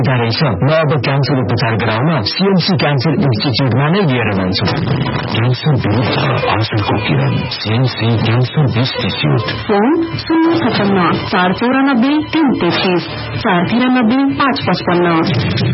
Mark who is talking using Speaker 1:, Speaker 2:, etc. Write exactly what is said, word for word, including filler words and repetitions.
Speaker 1: रहेछ। म अब क्यान्सर उपचार गराउन सीएमसी क्यान्सर इन्स्टिच्युटमा नै लिएर जान्छु।
Speaker 2: क्यान्सर विरुद्ध आशाको किरण, सीएमसी क्यान्सर इन्स्टिच्युट।
Speaker 3: फोन शून्य छपन्न चार चौरानब्बे तीन तेत्तीस चार तिरानब्बे पाँच पचपन्न।